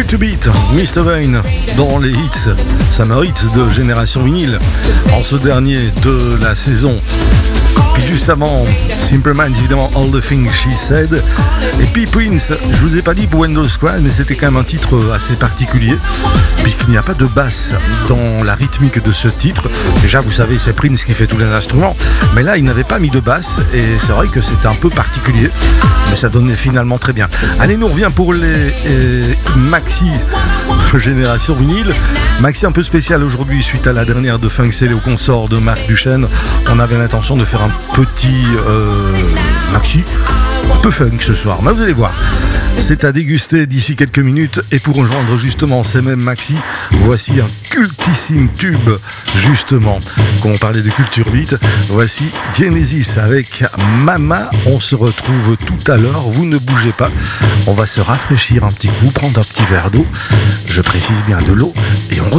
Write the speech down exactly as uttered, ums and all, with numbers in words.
to Beat, mister Vane, dans les hits, Summer Hits de Génération Vinyle, en ce dernier de la saison. Puis juste avant, Simple Minds, évidemment, All the Things She Said. Et puis Prince, je vous ai pas dit pour Windows Squad, mais c'était quand même un titre assez particulier, puisqu'il n'y a pas de basse dans la rythmique de ce titre. Déjà, vous savez, c'est Prince qui fait tous les instruments, mais là, il n'avait pas mis de basse, et c'est vrai que c'était un peu particulier, mais ça donnait finalement très bien. Allez, nous revient pour les euh, maxi de Génération Vinyle. Maxi un peu spécial aujourd'hui, suite à la dernière de Funk Célé au consort de Marc Duchesne. On avait l'intention de faire un petit euh, maxi un peu funk ce soir, mais vous allez voir, c'est à déguster d'ici quelques minutes. Et pour rejoindre justement ces mêmes maxi, voici un cultissime tube, justement, quand on parlait de culture beat, voici Genesis avec Mama. On se retrouve tout à l'heure, vous ne bougez pas, on va se rafraîchir un petit coup, prendre un petit verre d'eau, je précise bien de l'eau, et on